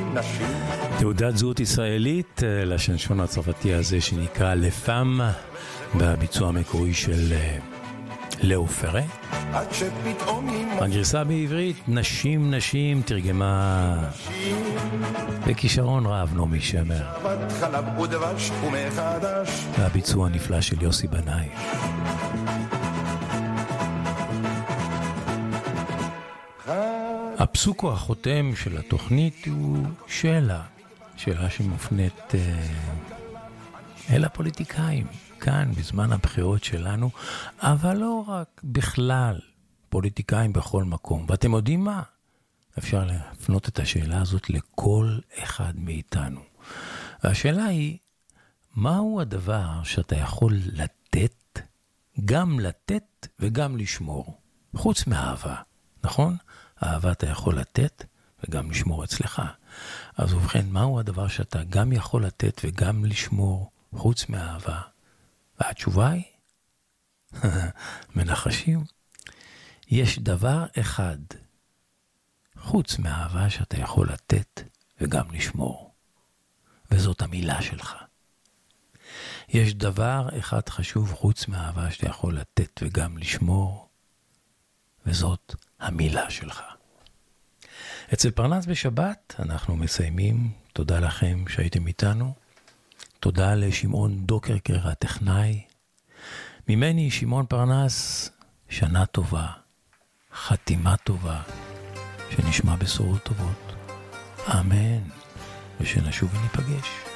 תעודת זהות ישראלית לשנשון הצרפתי הזה שנקרא לפם, בביצוע המקורי של לאו פרה. הגרסה בעברית נשים נשים תרגמה בכישרון רב נעמי שמר, והביצוע הנפלא של יוסי בנאי. הפסוק החותם של התוכנית הוא שאלה שמופנית אל הפוליטיקאים כאן בזמן הבחירות שלנו, אבל לא רק בכלל, פוליטיקאים בכל מקום. ואתם יודעים מה? אפשר להפנות את השאלה הזאת לכל אחד מאיתנו. והשאלה היא, מהו הדבר שאתה יכול לתת, גם לתת וגם לשמור, חוץ מאהבה, נכון? אהבה אתה יכול לתת וגם לשמור אצלך. אז ובכן, מהו הדבר שאתה גם יכול לתת וגם לשמור חוץ מאהבה? והתשובה היא, מנחשים, יש דבר אחד חוץ מאהבה שאתה יכול לתת וגם לשמור, וזאת המילה שלך. יש דבר אחד חשוב חוץ מאהבה שאתה יכול לתת וגם לשמור, וזאת המילה שלך. אצל פרנס בשבת אנחנו מסיימים. תודה לכם שהייתם איתנו. תודה לשמעון דוקרקר הטכנאי. ממני שמעון פרנס, שנה טובה, חתימה טובה, שנשמע בשורות טובות. אמן, ושנשוב וניפגש.